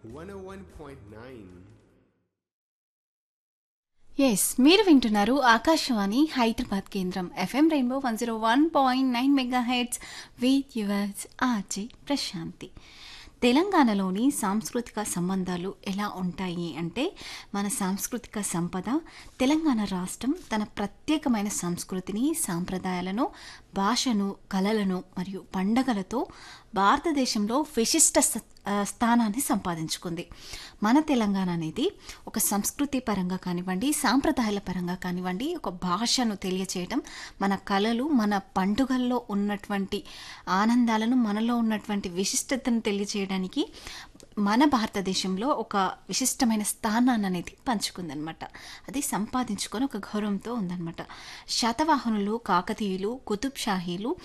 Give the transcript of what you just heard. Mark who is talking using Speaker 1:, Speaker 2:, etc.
Speaker 1: 101.9.
Speaker 2: మీరు వింటున్నారు ఆకాశవాణి హైదరాబాద్ కేంద్రం FM rainbow 101.9 megahertz with yours RJ Prashanti. తెలంగాణలోని సాంస్కృతిక సంబంధాలు ఎలా ఉంటాయి అంటే, మన సాంస్కృతిక సంపద, తెలంగాణ రాష్ట్రం తన ప్రత్యేకమైన సంస్కృతిని, సాంప్రదాయాలను, భాషను, కళలను మరియు పండగలతో భారతదేశంలో విశిష్ట స్థానాన్ని సంపాదించుకుంది. మన తెలంగాణ అనేది ఒక సంస్కృతి పరంగా కానివ్వండి, సాంప్రదాయాల పరంగా కానివ్వండి, ఒక భాషను తెలియచేయడం, మన కళలు, మన పండుగల్లో ఉన్నటువంటి ఆనందాలను, మనలో ఉన్నటువంటి విశిష్టతను తెలియచేయడానికి మన భారతదేశంలో ఒక విశిష్టమైన స్థానాన్ని అనేది పంచుకుందనమాట. అది సంపాదించుకొని ఒక గౌరవంతో ఉందన్నమాట. శాతవాహనులు, కాకతీయులు, కుతుబ్ షాహీలు